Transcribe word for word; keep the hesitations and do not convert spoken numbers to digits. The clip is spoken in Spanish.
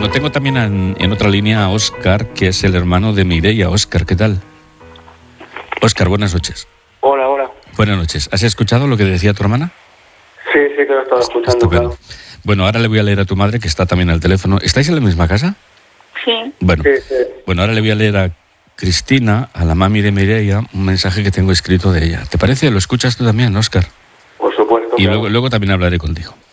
Bueno, tengo también en, en otra línea a Óscar, que es el hermano de Mireia. Óscar, ¿qué tal? Óscar, buenas noches. Hola, hola. Buenas noches. ¿Has escuchado lo que decía tu hermana? Sí, sí, que lo estaba escuchando. Estupendo. Claro. Bueno, ahora le voy a leer a tu madre, que está también al teléfono. ¿Estáis en la misma casa? Sí. Bueno, Sí, sí. bueno, ahora le voy a leer a Cristina, a la mami de Mireia, un mensaje que tengo escrito de ella. ¿Te parece? ¿Lo escuchas tú también, Óscar? Por supuesto. Y claro. luego, luego también hablaré contigo.